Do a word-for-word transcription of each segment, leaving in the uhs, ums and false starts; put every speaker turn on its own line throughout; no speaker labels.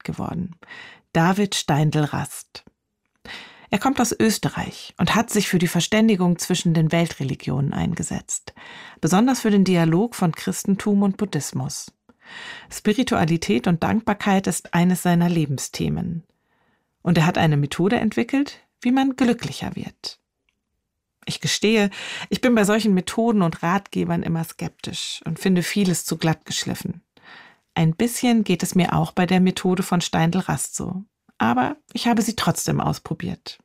geworden. David Steindl-Rast. Er kommt aus Österreich und hat sich für die Verständigung zwischen den Weltreligionen eingesetzt, besonders für den Dialog von Christentum und Buddhismus. Spiritualität und Dankbarkeit ist eines seiner Lebensthemen. Und er hat eine Methode entwickelt, wie man glücklicher wird. Ich gestehe, ich bin bei solchen Methoden und Ratgebern immer skeptisch und finde vieles zu glatt geschliffen. Ein bisschen geht es mir auch bei der Methode von Steindl-Rast so. Aber ich habe sie trotzdem ausprobiert.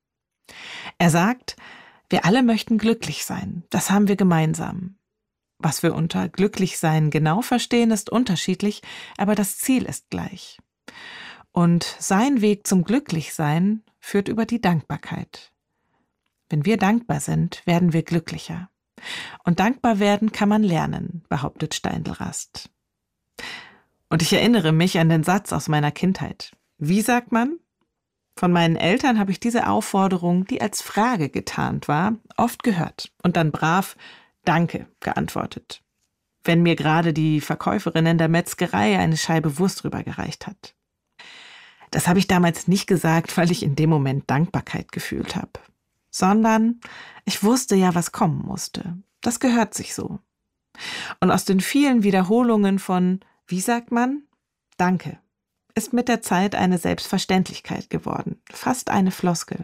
Er sagt, wir alle möchten glücklich sein. Das haben wir gemeinsam. Was wir unter glücklich sein genau verstehen, ist unterschiedlich, aber das Ziel ist gleich. Und sein Weg zum Glücklichsein führt über die Dankbarkeit. Wenn wir dankbar sind, werden wir glücklicher. Und dankbar werden kann man lernen, behauptet Steindl-Rast. Und ich erinnere mich an den Satz aus meiner Kindheit. Wie sagt man? Von meinen Eltern habe ich diese Aufforderung, die als Frage getarnt war, oft gehört und dann brav Danke geantwortet, wenn mir gerade die Verkäuferin in der Metzgerei eine Scheibe Wurst rübergereicht hat. Das habe ich damals nicht gesagt, weil ich in dem Moment Dankbarkeit gefühlt habe, sondern ich wusste ja, was kommen musste. Das gehört sich so. Und aus den vielen Wiederholungen von, wie sagt man? Danke, ist mit der Zeit eine Selbstverständlichkeit geworden, fast eine Floskel.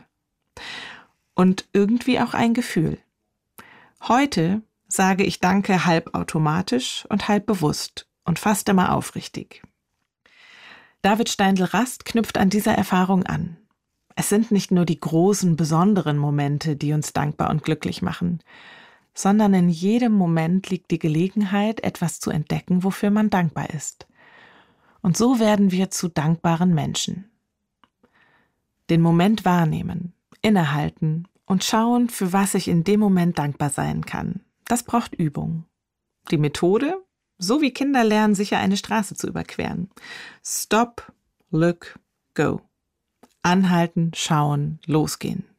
Und irgendwie auch ein Gefühl. Heute sage ich Danke halb automatisch und halb bewusst und fast immer aufrichtig. David Steindl-Rast knüpft an dieser Erfahrung an. Es sind nicht nur die großen, besonderen Momente, die uns dankbar und glücklich machen, sondern in jedem Moment liegt die Gelegenheit, etwas zu entdecken, wofür man dankbar ist. Und so werden wir zu dankbaren Menschen. Den Moment wahrnehmen, innehalten und schauen, für was ich in dem Moment dankbar sein kann. Das braucht Übung. Die Methode? So wie Kinder lernen, sicher eine Straße zu überqueren. Stop, look, go. Anhalten, schauen, losgehen.